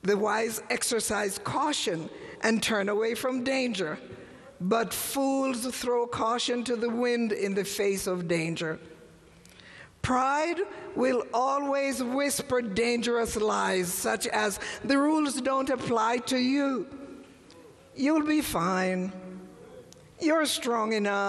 The wise exercise caution and turn away from danger, but fools throw caution to the wind in the face of danger. Pride will always whisper dangerous lies, such as, "The rules don't apply to you. You'll be fine. You're strong enough.